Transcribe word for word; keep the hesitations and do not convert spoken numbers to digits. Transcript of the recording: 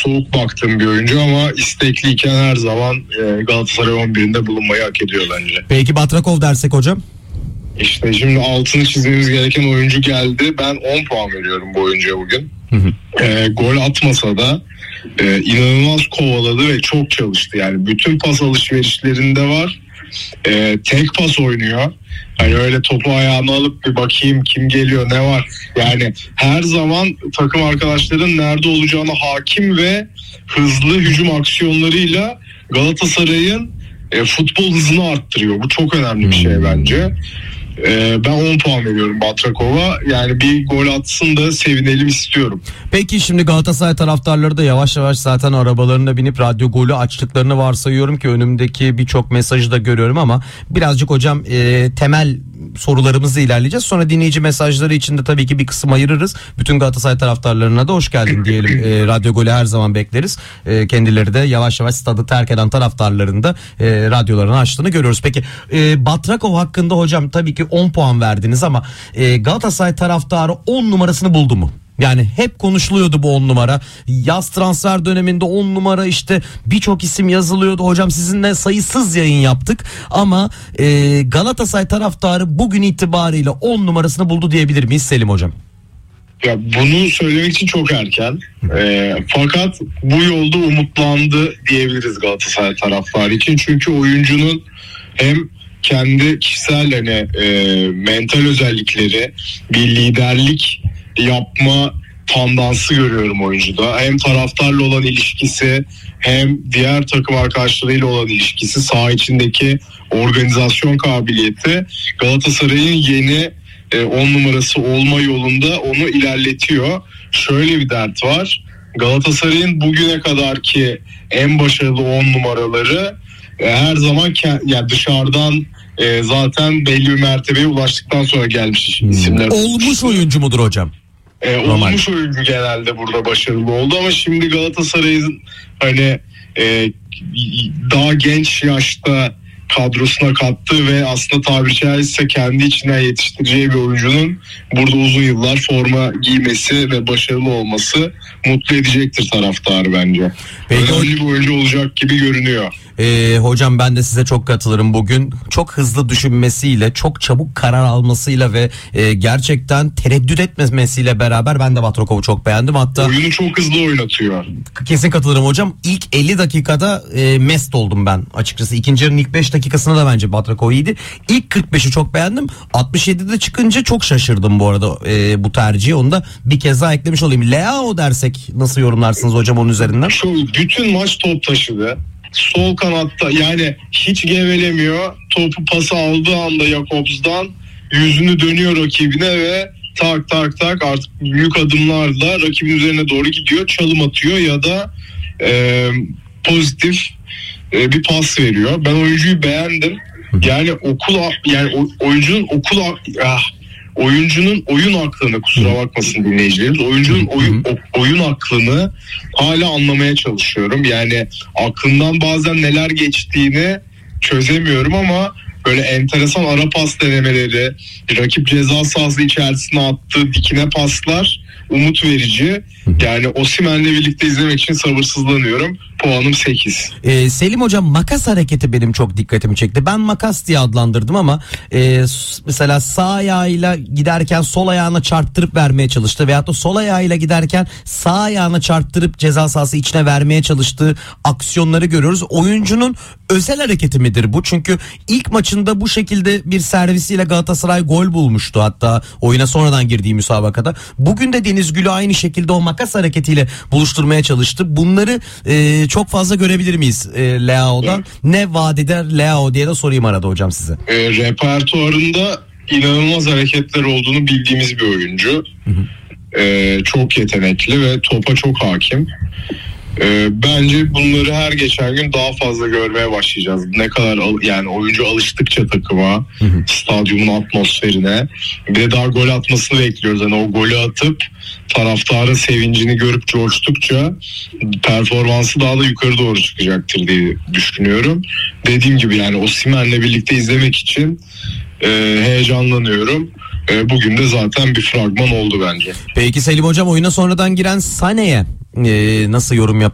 soğuk baktığım bir oyuncu ama istekliyken her zaman e, Galatasaray on birinde bulunmayı hak ediyor bence. Peki Batrakov dersek hocam? İşte şimdi altını çizmemiz gereken oyuncu geldi. Ben on puan veriyorum bu oyuncuya bugün. Hı hı. E, gol atmasa da e, inanılmaz kovaladı ve çok çalıştı. Yani bütün pas alışverişlerinde var. E, tek pas oynuyor. Hani öyle topu ayağına alıp bir bakayım kim geliyor ne var. Yani her zaman takım arkadaşların nerede olacağına hakim ve hızlı hücum aksiyonlarıyla Galatasaray'ın e, futbol hızını arttırıyor. Bu çok önemli bir şey bence. E, ben on puan veriyorum Batrakov'a. Yani bir gol atsın da sevinelim istiyorum. Peki şimdi Galatasaray taraftarları da yavaş yavaş zaten arabalarına binip radyo golü açtıklarını varsayıyorum ki önümdeki birçok mesajı da görüyorum ama birazcık hocam e, temel sorularımızla ilerleyeceğiz. Sonra dinleyici mesajları için de tabii ki bir kısım ayırırız. Bütün Galatasaray taraftarlarına da hoş geldin diyelim. E, radyo golü her zaman bekleriz. E, kendileri de yavaş yavaş stadı terk eden taraftarların da e, radyolarını açtığını görüyoruz. Peki e, Batrakov hakkında hocam tabii ki on puan verdiniz ama e, Galatasaray taraftarı on numarasını buldu mu? Yani hep konuşuluyordu bu on numara. Yaz transfer döneminde on numara işte birçok isim yazılıyordu. Hocam sizinle sayısız yayın yaptık. Ama e, Galatasaray taraftarı bugün itibariyle on numarasını buldu diyebilir miyiz Selim hocam? Ya bunu söylemek için çok erken. E, fakat bu yolda umutlandı diyebiliriz Galatasaray taraftarı için. Çünkü oyuncunun hem kendi kişisel hani e, mental özellikleri, bir liderlik yapma tandansı görüyorum oyuncuda. Hem taraftarla olan ilişkisi hem diğer takım arkadaşlarıyla olan ilişkisi, saha içindeki organizasyon kabiliyeti Galatasaray'ın yeni on numarası olma yolunda onu ilerletiyor. Şöyle bir dert var. Galatasaray'ın bugüne kadarki en başarılı on numaraları her zaman ke- yani dışarıdan e, zaten belli bir mertebeye ulaştıktan sonra gelmiş hmm. isimler. Olmuş oyuncu mudur hocam? E, olmuş oyuncu genelde burada başarılı oldu ama şimdi Galatasaray'ın hani e, daha genç yaşta kadrosuna kattı ve aslında tabiri caizse kendi içinden yetiştireceği bir oyuncunun burada uzun yıllar forma giymesi ve başarılı olması mutlu edecektir taraftarı bence. Peki, önemli bir oyuncu olacak gibi görünüyor. Ee, hocam ben de size çok katılırım bugün. Çok hızlı düşünmesiyle, çok çabuk karar almasıyla ve e, gerçekten tereddüt etmemesiyle beraber ben de Batrakov'u çok beğendim. Hatta oyunu çok hızlı oynatıyor. Kesin katılırım hocam. İlk elli dakikada e, mest oldum ben açıkçası. İkinci yarının ilk beş dakikasında da bence Batrakov iyiydi. İlk kırk beşi çok beğendim. altmış yedide çıkınca çok şaşırdım bu arada e, bu tercihi. Onu da bir kez daha eklemiş olayım. Leao dersek nasıl yorumlarsınız hocam onun üzerinden? Şu bütün maç top taşıdı. Sol kanatta yani hiç gevelemiyor. Topu pası aldığı anda Jakobs'dan yüzünü dönüyor rakibine ve tak tak tak artık büyük adımlarla rakibin üzerine doğru gidiyor. Çalım atıyor ya da e, pozitif e, bir pas veriyor. Ben oyuncuyu beğendim. Yani okul yani oyuncunun okul ah, oyuncunun oyun aklını kusura bakmasın dinleyicilerimiz. Oyuncunun oyun oyun aklını hala anlamaya çalışıyorum. Yani aklından bazen neler geçtiğini çözemiyorum ama böyle enteresan ara pas denemeleri, rakip ceza sahası içerisine attığı dikine paslar umut verici. Yani Osimhen'le birlikte izlemek için sabırsızlanıyorum. Puanım sekiz. Ee, Selim hocam makas hareketi benim çok dikkatimi çekti. Ben makas diye adlandırdım ama e, mesela sağ ayağıyla giderken sol ayağına çarptırıp vermeye çalıştı. Veyahut da sol ayağıyla giderken sağ ayağına çarptırıp ceza sahası içine vermeye çalıştığı aksiyonları görüyoruz. Oyuncunun özel hareketi midir bu? Çünkü ilk maçında bu şekilde bir servisiyle Galatasaray gol bulmuştu. Hatta oyuna sonradan girdiği müsabakada. Bugün de Deniz Gül'ü aynı şekilde o makas hareketiyle buluşturmaya çalıştı. Bunları e, çok fazla görebilir miyiz e, Leao'dan? Evet. Ne vaat eder Leao diye de sorayım arada hocam size. E, repertuarında inanılmaz hareketler olduğunu bildiğimiz bir oyuncu. Hı hı. E, çok yetenekli ve topa çok hakim. E, bence bunları her geçen gün daha fazla görmeye başlayacağız. Ne kadar al, yani oyuncu alıştıkça takıma, hı hı. stadyumun atmosferine bir de daha gol atmasını bekliyoruz. Yani o golü atıp taraftarın sevincini görüp coştukça performansı daha da yukarı doğru çıkacaktır diye düşünüyorum. Dediğim gibi yani Osimhen'le birlikte izlemek için e, heyecanlanıyorum. E, bugün de zaten bir fragman oldu bence. Peki Selim hocam oyuna sonradan giren Sané'ye e, nasıl yorum yap?